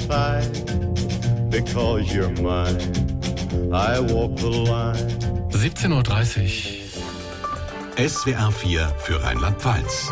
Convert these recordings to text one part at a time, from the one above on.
fight because you're mine. I walk the line. 17:30 Uhr. SWR 4 für Rheinland-Pfalz.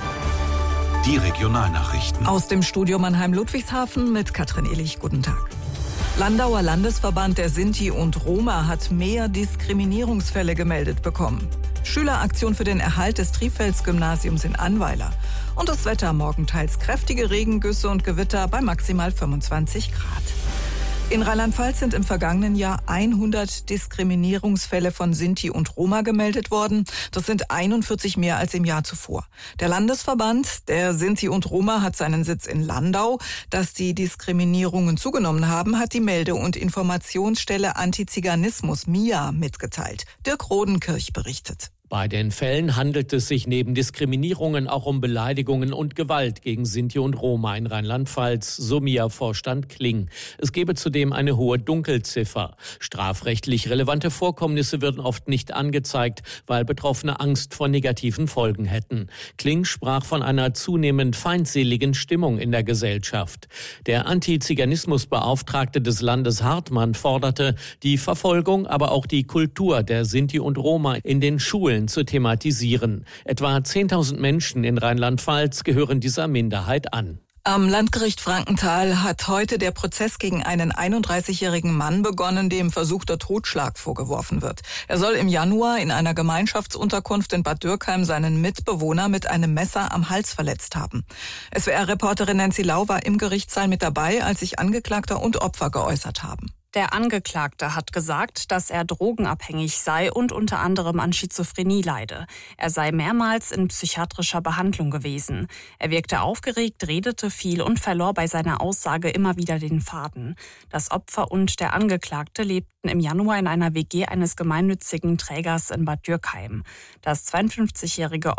Die Regionalnachrichten. Aus dem Studio Mannheim-Ludwigshafen mit Katrin Illich. Guten Tag. Landauer Landesverband der Sinti und Roma hat mehr Diskriminierungsfälle gemeldet bekommen. Schüleraktion für den Erhalt des Trifels-Gymnasiums in Annweiler. Und das Wetter: morgen teils kräftige Regengüsse und Gewitter bei maximal 25 Grad. In Rheinland-Pfalz sind im vergangenen Jahr 100 Diskriminierungsfälle von Sinti und Roma gemeldet worden. Das sind 41 mehr als im Jahr zuvor. Der Landesverband der Sinti und Roma hat seinen Sitz in Landau. Dass die Diskriminierungen zugenommen haben, hat die Melde- und Informationsstelle Antiziganismus MIA mitgeteilt. Dirk Rodenkirch berichtet. Bei den Fällen handelt es sich neben Diskriminierungen auch um Beleidigungen und Gewalt gegen Sinti und Roma in Rheinland-Pfalz, so MIA-Vorstand Kling. Es gebe zudem eine hohe Dunkelziffer. Strafrechtlich relevante Vorkommnisse würden oft nicht angezeigt, weil Betroffene Angst vor negativen Folgen hätten. Kling sprach von einer zunehmend feindseligen Stimmung in der Gesellschaft. Der Antiziganismusbeauftragte des Landes Hartmann forderte, die Verfolgung, aber auch die Kultur der Sinti und Roma in den Schulen zu thematisieren. Etwa 10.000 Menschen in Rheinland-Pfalz gehören dieser Minderheit an. Am Landgericht Frankenthal hat heute der Prozess gegen einen 31-jährigen Mann begonnen, dem versuchter Totschlag vorgeworfen wird. Er soll im Januar in einer Gemeinschaftsunterkunft in Bad Dürkheim seinen Mitbewohner mit einem Messer am Hals verletzt haben. SWR-Reporterin Nancy Lau war im Gerichtssaal mit dabei, als sich Angeklagter und Opfer geäußert haben. Der Angeklagte hat gesagt, dass er drogenabhängig sei und unter anderem an Schizophrenie leide. Er sei mehrmals in psychiatrischer Behandlung gewesen. Er wirkte aufgeregt, redete viel und verlor bei seiner Aussage immer wieder den Faden. Das Opfer und der Angeklagte lebten im Januar in einer WG eines gemeinnützigen Trägers in Bad Dürkheim. Das 52-jährige